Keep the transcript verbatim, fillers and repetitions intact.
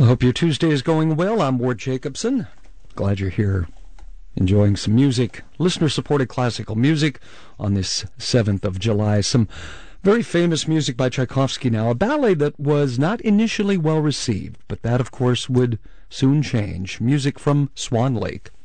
Well, I hope your Tuesday is going well. I'm Ward Jacobson. Glad you're here enjoying some music, listener-supported classical music on this seventh of July. Some very famous music by Tchaikovsky now, a ballet that was not initially well received, but that, of course, would soon change. Music from Swan Lake.